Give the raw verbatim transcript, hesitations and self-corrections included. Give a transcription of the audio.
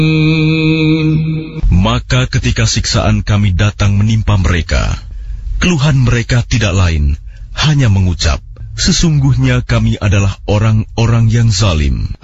Maka ketika siksaan kami datang menimpa mereka, keluhan mereka tidak lain, hanya mengucap, sesungguhnya kami adalah orang-orang yang zalim.